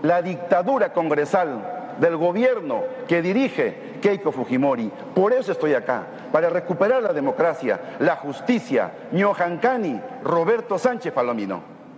la dictadura congresal del gobierno que dirige Keiko Fujimori. Por eso estoy acá, para recuperar la democracia, la justicia. Ñohancani, Roberto Sánchez Palomino.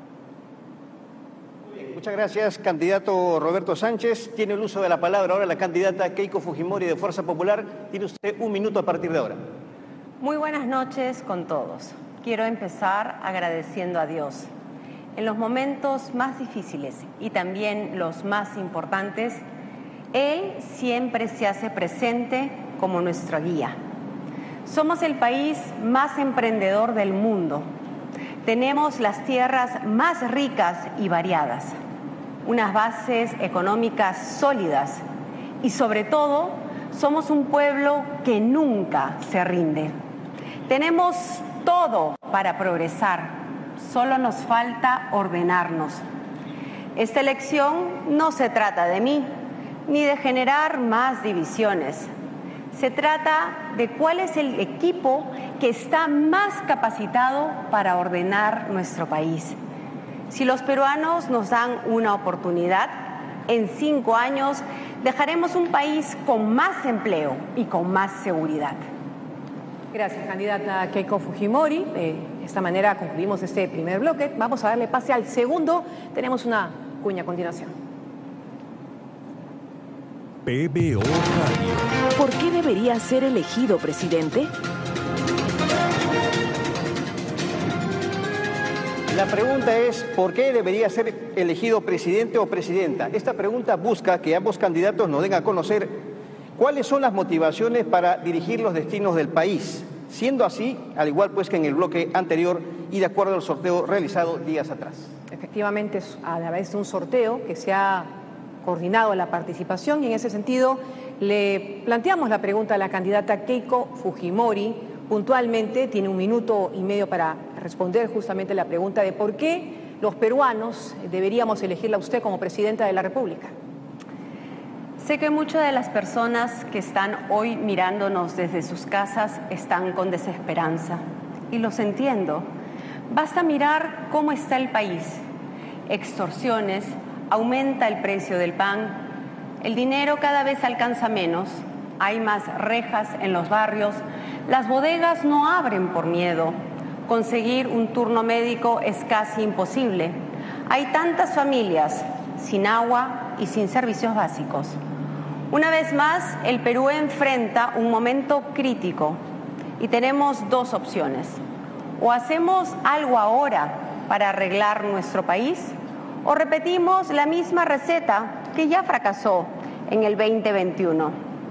Muchas gracias, candidato Roberto Sánchez. Tiene el uso de la palabra ahora la candidata Keiko Fujimori de Fuerza Popular. Tiene usted 1 minuto a partir de ahora. Muy buenas noches con todos. Quiero empezar agradeciendo a Dios. En los momentos más difíciles y también los más importantes, Él siempre se hace presente como nuestra guía. Somos el país más emprendedor del mundo. Tenemos las tierras más ricas y variadas, unas bases económicas sólidas y sobre todo somos un pueblo que nunca se rinde. Tenemos todo para progresar, solo nos falta ordenarnos. Esta elección no se trata de mí, ni de generar más divisiones. Se trata de cuál es el equipo que está más capacitado para ordenar nuestro país. Si los peruanos nos dan una oportunidad, en 5 años dejaremos un país con más empleo y con más seguridad. Gracias, candidata Keiko Fujimori. De esta manera concluimos este primer bloque. Vamos a darle pase al segundo. Tenemos una cuña a continuación. PBO Radio. ¿Por qué debería ser elegido presidente? La pregunta es, ¿por qué debería ser elegido presidente o presidenta? Esta pregunta busca que ambos candidatos nos den a conocer cuáles son las motivaciones para dirigir los destinos del país, siendo así, al igual pues que en el bloque anterior y de acuerdo al sorteo realizado días atrás. Efectivamente, a través de un sorteo que se ha coordinado la participación y en ese sentido le planteamos la pregunta a la candidata Keiko Fujimori. Puntualmente tiene 1 minuto y medio para responder justamente la pregunta de por qué los peruanos deberíamos elegirla a usted como presidenta de la República. Sé que muchas de las personas que están hoy mirándonos desde sus casas están con desesperanza y los entiendo. Basta mirar cómo está el país. Extorsiones, aumenta el precio del pan, el dinero cada vez alcanza menos, hay más rejas en los barrios, las bodegas no abren por miedo, conseguir un turno médico es casi imposible. Hay tantas familias sin agua y sin servicios básicos. Una vez más, el Perú enfrenta un momento crítico y tenemos 2 opciones. O hacemos algo ahora para arreglar nuestro país, o repetimos la misma receta que ya fracasó en el 2021.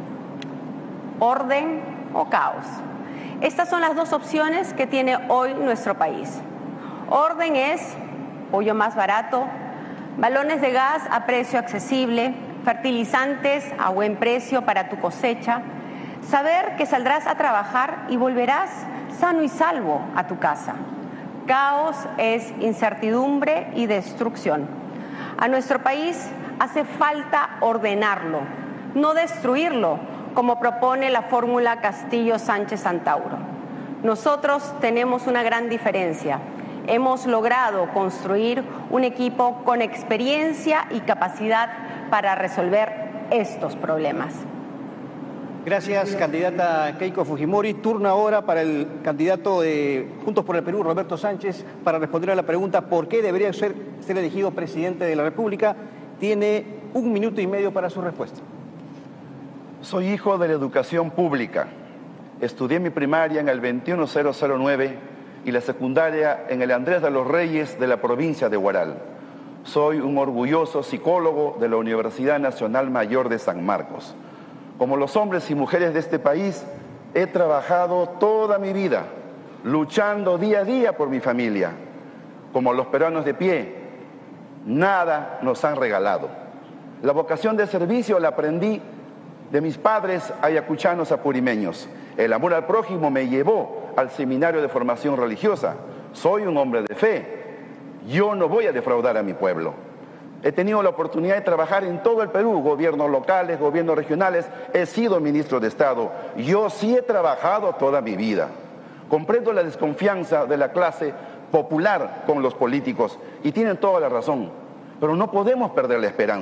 Orden o caos. Estas son las 2 opciones que tiene hoy nuestro país. Orden es pollo más barato, balones de gas a precio accesible, fertilizantes a buen precio para tu cosecha, saber que saldrás a trabajar y volverás sano y salvo a tu casa. Caos es incertidumbre y destrucción. A nuestro país hace falta ordenarlo, no destruirlo, como propone la fórmula Castillo-Sánchez-Antauro. Nosotros tenemos una gran diferencia. Hemos logrado construir un equipo con experiencia y capacidad para resolver estos problemas. Gracias, candidata Keiko Fujimori. Turno ahora para el candidato de Juntos por el Perú, Roberto Sánchez, para responder a la pregunta ¿por qué debería ser elegido presidente de la República? Tiene 1 minuto y medio para su respuesta. Soy hijo de la educación pública. Estudié mi primaria en el 21009 y la secundaria en el Andrés de los Reyes de la provincia de Huaral. Soy un orgulloso psicólogo de la Universidad Nacional Mayor de San Marcos. Como los hombres y mujeres de este país, he trabajado toda mi vida, luchando día a día por mi familia. Como los peruanos de pie, nada nos han regalado. La vocación de servicio la aprendí de mis padres ayacuchanos apurimeños. El amor al prójimo me llevó al seminario de formación religiosa. Soy un hombre de fe. Yo no voy a defraudar a mi pueblo. He tenido la oportunidad de trabajar en todo el Perú, gobiernos locales, gobiernos regionales. He sido ministro de Estado. Yo sí he trabajado toda mi vida. Comprendo la desconfianza de la clase popular con los políticos y tienen toda la razón. Pero no podemos perder la esperanza.